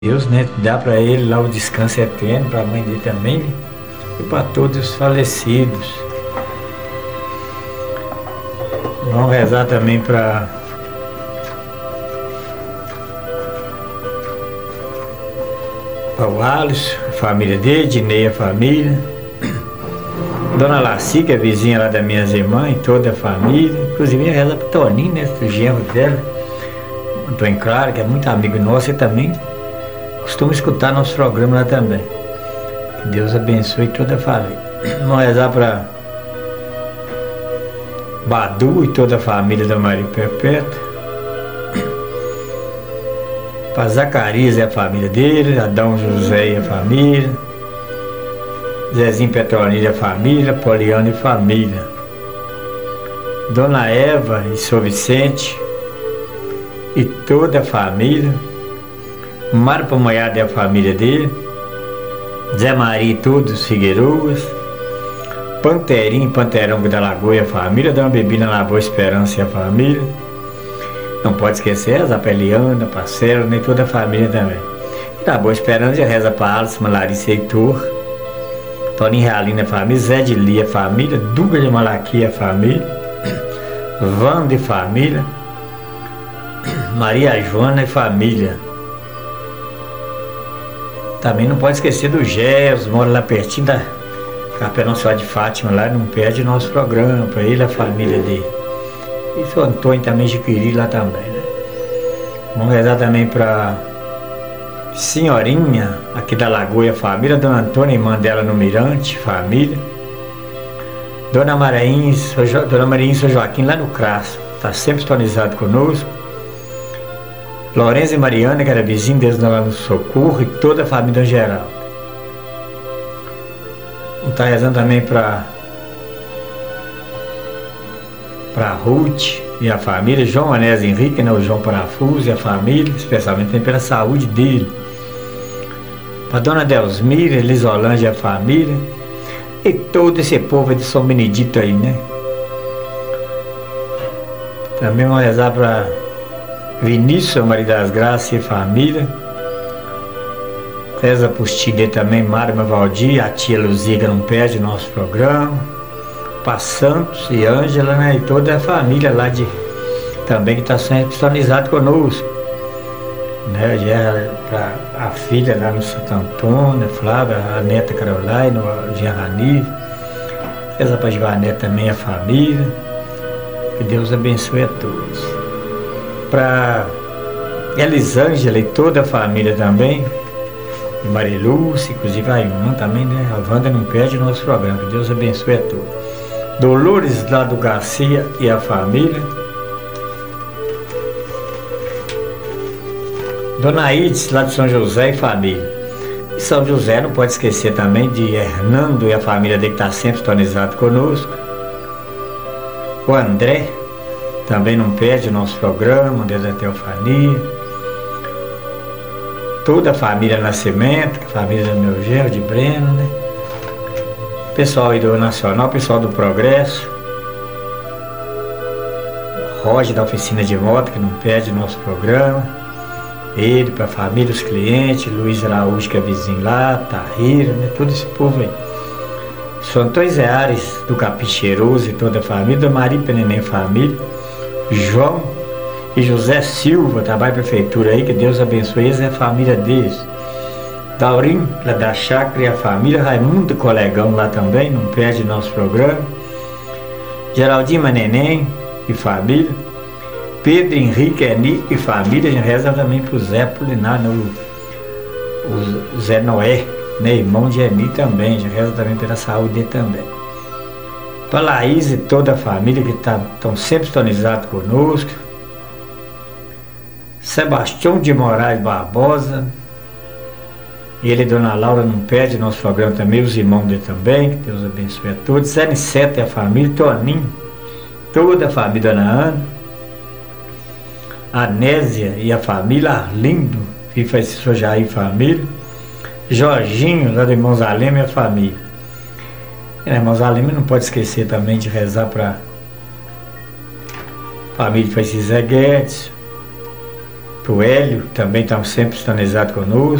Deus, né? Dá para ele lá o descanso eterno, para a mãe dele também, né? E para todos os falecidos. Vamos rezar também para o Alisson, a família dele, Dinei, a família. Dona Laci, que é vizinha lá das minhas irmãs, toda a família. Inclusive, eu rezo para o Toninho, né? O genro dela. Antônio Claro, que é muito amigo nosso e também costuma escutar nosso programa lá também. Que Deus abençoe toda a família. Vamos rezar para Badu e toda a família da Maria Perpétua. Para Zacarias e a família dele, Adão José e a família, Zezinho Petronilha e a família, Poliana e família, Dona Eva e São Vicente e toda a família, Mário Pamonhada e a família dele, Zé Maria e todos os Figueiroas, Panterinho e Panterão da Lagoa e a família, Dona Bebina na Boa Esperança e a família. Não pode esquecer a Zapeliana, Parcela, nem toda a família também. E na Boa Esperança reza para Alisson, Larissa e Heitor, Toninho Realina, a família, Zé de Lia, a família, Duga de Malaquia, a família, Wanda e família, Maria Joana e família. Também não pode esquecer do Gés, mora lá pertinho da Capelão Senhora de Fátima, lá não perde nosso programa, para ele e a família dele. E o Antônio também adquiriu lá também, né? Vamos rezar também para Senhorinha, aqui da Lagoa, a família, Dona Antônia, irmã dela no Mirante, família, Dona Marinha e São Joaquim lá no Crasso, está sempre sintonizado conosco, Lourenço e Mariana, que era vizinho deles lá no Socorro, e toda a família geral. Vamos estar rezando também para Ruth e a família, João Anésio Henrique, né, o João Parafuso e a família, especialmente pela saúde dele. Para Dona Delsmira, Elisolândia e a família, e todo esse povo de São Benedito aí, né? Também vamos rezar para Vinícius, Maria das Graças e a família. Reza para os tios dele também, Mário Valdir, a tia Luzia, que não perde o nosso programa. Para Santos e Ângela, né? E toda a família lá também que está sempre sintonizado conosco, né? Para a filha lá no Santo Antônio, a Flávia, a neta Caroline, o Jean Rani, reza para Givanete também, a família, que Deus abençoe a todos. Para Elisângela e toda a família também, e Marilúcia, inclusive a irmã também, né? A Wanda não perde o nosso programa, que Deus abençoe a todos. Dolores lá do Garcia e a família, Dona Ides lá de São José e família. E São José não pode esquecer também de Hernando e a família dele que está sempre sintonizado conosco. O André também não perde o nosso programa, Deus da Teofania. Toda a família Nascimento, a família do meu genro, de Breno, né? Pessoal aí do Nacional, pessoal do Progresso, Roger da oficina de moto, que não perde o nosso programa, ele, para a família, os clientes, Luiz Araújo, que é vizinho lá, Tahira, né? Todo esse povo aí. São Antônio Zé Ares do Capim Cheiroso e toda a família, da Maria Peneném família, João e José Silva, trabalho prefeitura aí, que Deus abençoe eles e a família deles. Daurim, lá da Chácara e a família, Raimundo Colegão lá também, não perde nosso programa, Geraldinho Maneném e família, Pedro Henrique Eni e família, a gente reza também para o Zé Polinário, o Zé Noé, né, irmão de Eni também, a gente reza também pela saúde dele também. Para Laís e toda a família que estão sempre sintonizados conosco, Sebastião de Moraes Barbosa, ele e Dona Laura não perde nosso programa também, os irmãos dele também, que Deus abençoe a todos. Zé Niceta e a família, Toninho, toda a família, Dona Ana, Anésia e a família, Arlindo, que faz isso já aí, família, Jorginho, lá do Irmãos Alema e a família. E Irmãos Alema não pode esquecer também de rezar para a família que faz Zé Guedes, para o Hélio, também estão sempre sintonizados conosco.